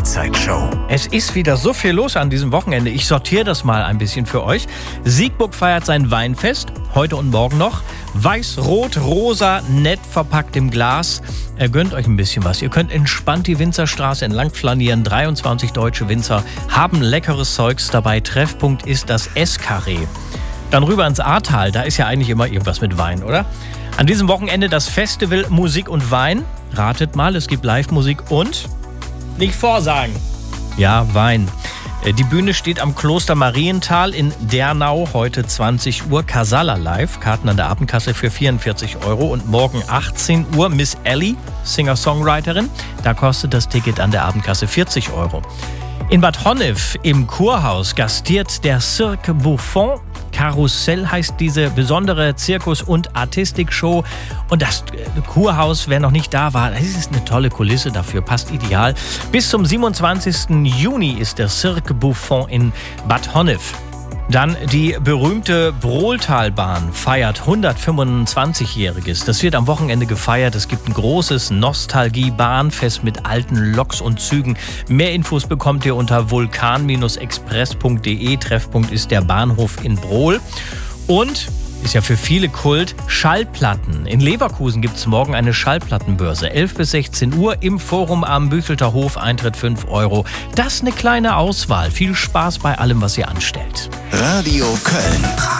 Freizeitshow. Es ist wieder so viel los an diesem Wochenende. Ich sortiere das mal ein bisschen für euch. Siegburg feiert sein Weinfest, heute und morgen noch. Weiß, rot, rosa, nett verpackt im Glas. Gönnt euch ein bisschen was. Ihr könnt entspannt die Winzerstraße entlang flanieren. 23 deutsche Winzer haben leckeres Zeugs dabei. Treffpunkt ist das Eskarree. Dann rüber ins Ahrtal. Da ist ja eigentlich immer irgendwas mit Wein, oder? An diesem Wochenende das Festival Musik und Wein. Ratet mal, es gibt Live-Musik und... Nicht vorsagen. Ja, Wein. Die Bühne steht am Kloster Marienthal in Dernau, heute 20 Uhr. Casala live, Karten an der Abendkasse für 44 € und morgen 18 Uhr Miss Ellie, Singer-Songwriterin. Da kostet das Ticket an der Abendkasse 40 €. In Bad Honnef im Kurhaus gastiert der Cirque Buffon. Karussell heißt diese besondere Zirkus- und Artistikshow. Und das Kurhaus, wer noch nicht da war, das ist eine tolle Kulisse dafür, passt ideal. Bis zum 27. Juni ist der Cirque Buffon in Bad Honnef. Dann die berühmte Brohltalbahn feiert 125-Jähriges. Das wird am Wochenende gefeiert. Es gibt ein großes Nostalgie-Bahnfest mit alten Loks und Zügen. Mehr Infos bekommt ihr unter vulkan-express.de. Treffpunkt ist der Bahnhof in Brohl. Und ist ja für viele Kult, Schallplatten. In Leverkusen gibt es morgen eine Schallplattenbörse. 11 bis 16 Uhr im Forum am Büchelter Hof. Eintritt 5 €. Das ist eine kleine Auswahl. Viel Spaß bei allem, was ihr anstellt. Radio Köln.